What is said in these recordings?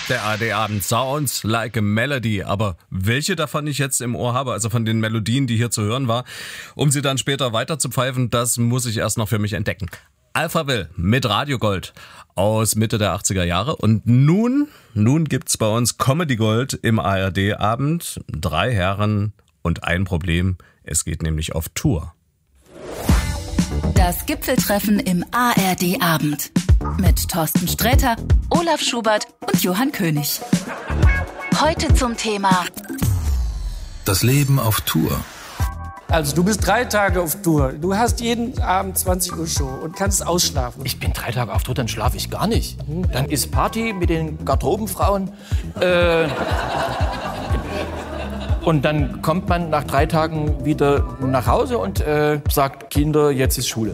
Der ARD-Abend Sounds like a Melody. Aber welche davon ich jetzt im Ohr habe, also von den Melodien, die hier zu hören war, um sie dann später weiter zu pfeifen, das muss ich erst noch für mich entdecken. Alpha Will mit Radio Gold aus Mitte der 80er Jahre. Und nun gibt's bei uns Comedy Gold im ARD-Abend. 3 Herren und ein Problem. Es geht nämlich auf Tour. Das Gipfeltreffen im ARD-Abend. Mit Thorsten Sträter, Olaf Schubert und Johann König. Heute zum Thema das Leben auf Tour. Also du bist 3 Tage auf Tour. Du hast jeden Abend 20 Uhr Show und kannst ausschlafen. Ich bin 3 Tage auf Tour, dann schlafe ich gar nicht. Dann ist Party mit den Garderobenfrauen. Und dann kommt man nach 3 Tagen wieder nach Hause und sagt, Kinder, jetzt ist Schule.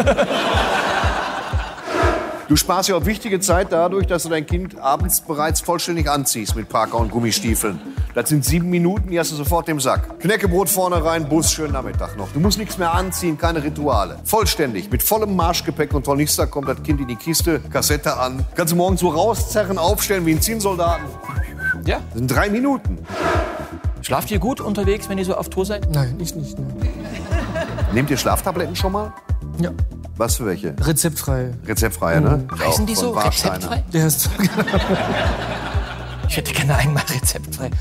Du sparst ja auch wichtige Zeit dadurch, dass du dein Kind abends bereits vollständig anziehst mit Parker und Gummistiefeln. Das sind 7 Minuten, die hast du sofort im Sack. Knäckebrot vorne rein, Bus, schönen Nachmittag noch. Du musst nichts mehr anziehen, keine Rituale. Vollständig, mit vollem Marschgepäck und Tornister kommt das Kind in die Kiste, Kassette an. Kannst du morgens so rauszerren, aufstellen wie ein Zinnsoldaten. Ja. Das sind 3 Minuten. Schlaft ihr gut unterwegs, wenn ihr so auf Tour seid? Nein, ich nicht. Ne. Nehmt ihr Schlaftabletten schon mal? Ja. Was für welche? Rezeptfrei. Rezeptfreie, ne? Heißen die Von so? Warsteiner. Rezeptfrei? Der ist Ich hätte gerne einmal rezeptfrei.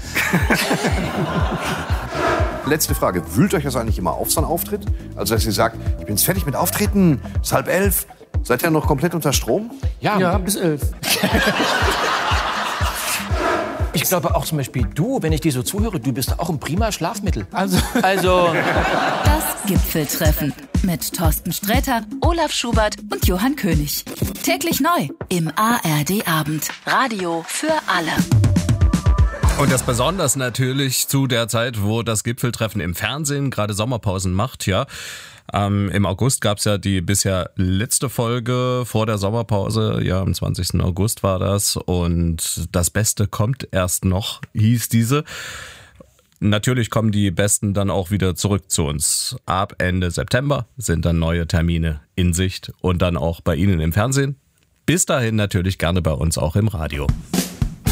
Letzte Frage. Wühlt euch das eigentlich immer auf, so ein Auftritt? Also, dass ihr sagt, ich bin jetzt fertig mit Auftreten, es ist 10:30. Seid ihr noch komplett unter Strom? ja, bis 11. Ich glaube auch zum Beispiel du, wenn ich dir so zuhöre, du bist auch ein prima Schlafmittel. Also das Gipfeltreffen mit Thorsten Sträter, Olaf Schubert und Johann König. Täglich neu im ARD-Abend. Radio für alle. Und das besonders natürlich zu der Zeit, wo das Gipfeltreffen im Fernsehen gerade Sommerpausen macht, ja. Im August gab's ja die bisher letzte Folge vor der Sommerpause. Ja, am 20. August war das. Und das Beste kommt erst noch, hieß diese. Natürlich kommen die Besten dann auch wieder zurück zu uns. Ab Ende September sind dann neue Termine in Sicht und dann auch bei Ihnen im Fernsehen. Bis dahin natürlich gerne bei uns auch im Radio.